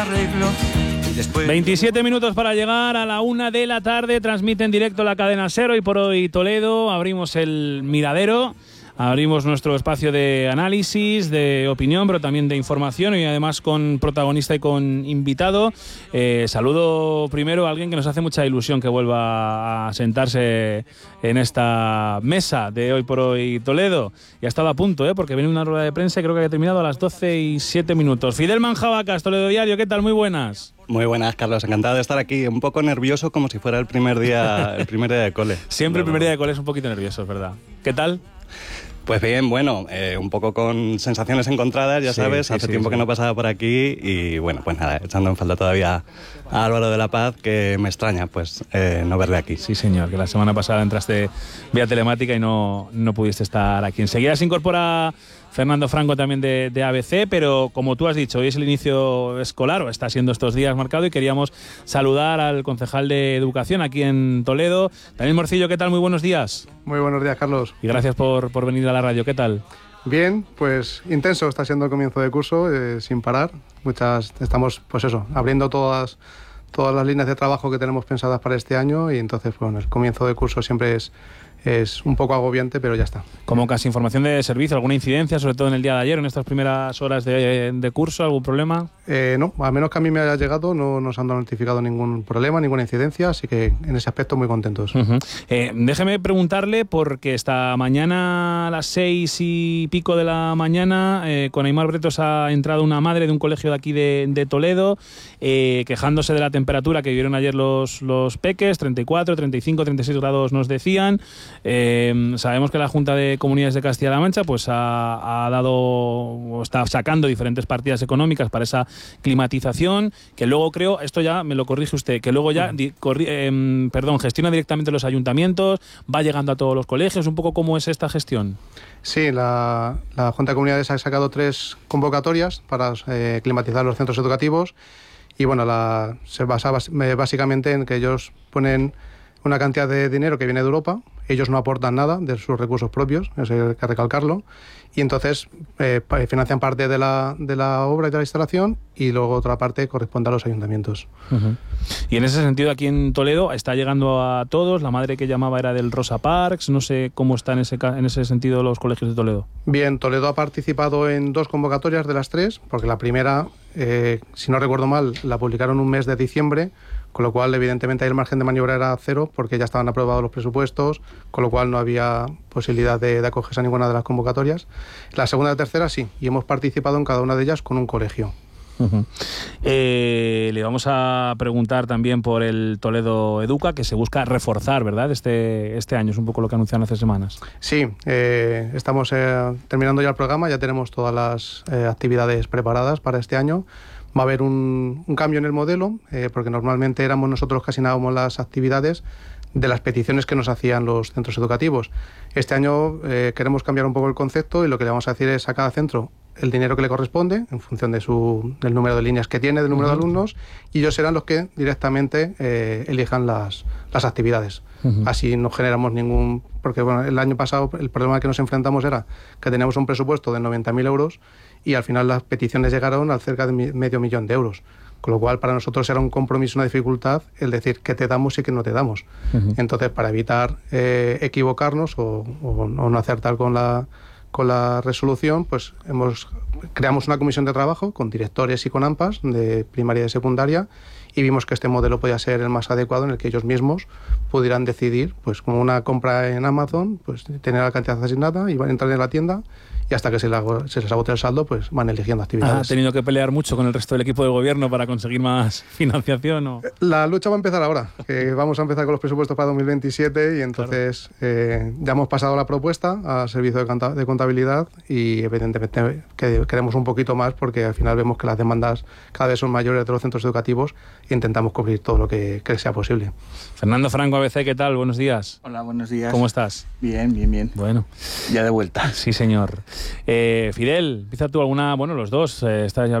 27 minutos para llegar a la 1 de la tarde. Transmite en directo la cadena SER. Hoy por hoy Toledo. Abrimos el Miradero. Abrimos nuestro espacio de análisis, de opinión, pero también de información, y además con protagonista y con invitado. Saludo primero a alguien que nos hace mucha ilusión que vuelva a sentarse en esta mesa de Hoy por Hoy Toledo. Y ha estado a punto, porque viene una rueda de prensa y creo que ha terminado a las 12:07. Fidel Manjabacas, Toledo Diario, ¿qué tal? Muy buenas. Muy buenas, Carlos. Encantado de estar aquí. Un poco nervioso, como si fuera el primer día de cole. Siempre el primer día de cole es un poquito nervioso, es verdad. ¿Qué tal? Pues bien, bueno, un poco con sensaciones encontradas, ya sabes. Hace tiempo que no pasaba por aquí y bueno, pues nada, echando en falta todavía a Álvaro de la Paz, que me extraña pues no verle aquí. Sí, señor, que la semana pasada entraste vía telemática y no pudiste estar aquí. Enseguida se incorpora Fernando Franco también de ABC, pero como tú has dicho, hoy es el inicio escolar, o está siendo estos días marcado, y queríamos saludar al concejal de Educación aquí en Toledo, Daniel Morcillo. ¿Qué tal? Muy buenos días. Muy buenos días, Carlos. Y gracias por venir a la radio. ¿Qué tal? Bien, pues intenso está siendo el comienzo de curso, sin parar. Estamos, pues eso, abriendo todas las líneas de trabajo que tenemos pensadas para este año, y entonces, bueno, el comienzo de curso siempre es un poco agobiante, pero ya está. Como casi información de servicio, ¿alguna incidencia, sobre todo en el día de ayer, en estas primeras horas de curso? ¿Algún problema? No, al menos que a mí me haya llegado, no nos han notificado ningún problema, ninguna incidencia, así que en ese aspecto muy contentos. Déjeme preguntarle, porque esta mañana a las 6 y pico de la mañana, con Aymar Bretos ha entrado una madre de un colegio de aquí de Toledo, quejándose de la temperatura que vivieron ayer los peques, 34, 35, 36 grados nos decían. Sabemos que la Junta de Comunidades de Castilla-La Mancha pues ha dado, o está sacando diferentes partidas económicas para esa climatización, que luego creo, esto ya me lo corrige usted, que luego ya gestiona directamente los ayuntamientos, va llegando a todos los colegios. ¿Un poco cómo es esta gestión? Sí, la Junta de Comunidades ha sacado 3 convocatorias para climatizar los centros educativos, y bueno, se basa básicamente en que ellos ponen una cantidad de dinero que viene de Europa. Ellos no aportan nada de sus recursos propios, eso hay que recalcarlo, y entonces financian parte de la obra y de la instalación, y luego otra parte corresponde a los ayuntamientos. Y en ese sentido, aquí en Toledo está llegando a todos. La madre que llamaba era del Rosa Parks. No sé cómo están en ese sentido los colegios de Toledo. Bien, Toledo ha participado en 2 convocatorias de las 3, porque la primera, si no recuerdo mal, la publicaron un mes de diciembre, con lo cual evidentemente ahí el margen de maniobra era 0, porque ya estaban aprobados los presupuestos, con lo cual no había posibilidad de acogerse a ninguna de las convocatorias. La segunda y tercera sí, y hemos participado en cada una de ellas con un colegio. Le vamos a preguntar también por el Toledo Educa, que se busca reforzar, ¿verdad? Este año es un poco lo que anunciaron hace semanas. Sí, estamos terminando ya el programa, ya tenemos todas las actividades preparadas para este año. Va a haber un cambio en el modelo, porque normalmente éramos nosotros los que asignábamos las actividades de las peticiones que nos hacían los centros educativos. Este año queremos cambiar un poco el concepto, y lo que le vamos a decir es a cada centro el dinero que le corresponde en función del número de líneas que tiene, del número de alumnos, y ellos serán los que directamente elijan las actividades. Así no generamos porque bueno, el año pasado el problema al que nos enfrentamos era que teníamos un presupuesto de 90.000 euros, y al final las peticiones llegaron a cerca de medio millón de euros. Con lo cual, para nosotros era un compromiso, una dificultad, el decir qué te damos y qué no te damos. Entonces, para evitar equivocarnos o no acertar con la resolución, pues creamos una comisión de trabajo con directores y con AMPAs de primaria y de secundaria, y vimos que este modelo podía ser el más adecuado, en el que ellos mismos pudieran decidir, pues como una compra en Amazon, pues tener la cantidad asignada y van a entrar en la tienda, y hasta que se les agote el saldo, pues van eligiendo actividades. ¿Ha tenido que pelear mucho con el resto del equipo del gobierno para conseguir más financiación? ¿O? La lucha va a empezar ahora, que vamos a empezar con los presupuestos para 2027, y entonces ya hemos pasado la propuesta al servicio de contabilidad, y evidentemente que queremos un poquito más, porque al final vemos que las demandas cada vez son mayores de los centros educativos, e intentamos cubrir todo lo que sea posible. Fernando Franco, ABC, ¿qué tal? Buenos días. Hola, buenos días. ¿Cómo estás? Bien. Bueno. Ya de vuelta. Sí, señor. Fidel, empieza tú alguna... Bueno, los dos, estás ya